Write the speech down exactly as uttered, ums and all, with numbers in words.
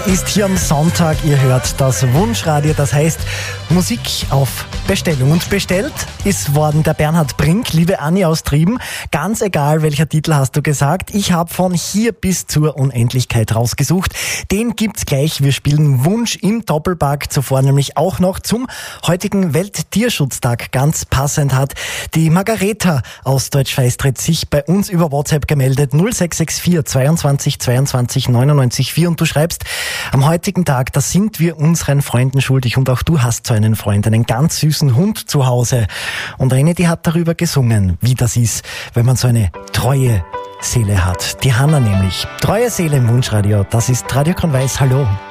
Ist hier am Sonntag, ihr hört das Wunschradio, das heißt Musik auf Bestellung. Und bestellt ist worden der Bernhard Brink, liebe Anni aus Trieben. Ganz egal, welcher Titel hast du gesagt. Ich habe von hier bis zur Unendlichkeit rausgesucht. Den gibt's gleich. Wir spielen Wunsch im Doppelpack. Zuvor nämlich auch noch zum heutigen Welttierschutztag. Ganz passend hat die Margareta aus Deutsch-Feistritz sich bei uns über WhatsApp gemeldet. null sechs sechs vier zweiundzwanzig zweiundzwanzig neunundneunzig vier und du schreibst: Am heutigen Tag, da sind wir unseren Freunden schuldig und auch du hast so einen Freund, einen ganz süßen Hund zu Hause. Und eine, die hat darüber gesungen, wie das ist, wenn man so eine treue Seele hat. Die Hanna nämlich. Treue Seele im Wunschradio, das ist Radio Grün-Weiß. Hallo.